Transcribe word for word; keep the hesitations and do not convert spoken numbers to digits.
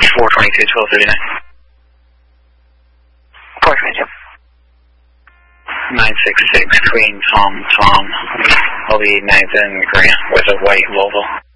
four twenty-two, twelve thirty-nine. four twenty-two. nine six six, Queen Tom Tom, I'll be ninth in Korea with a white Volvo.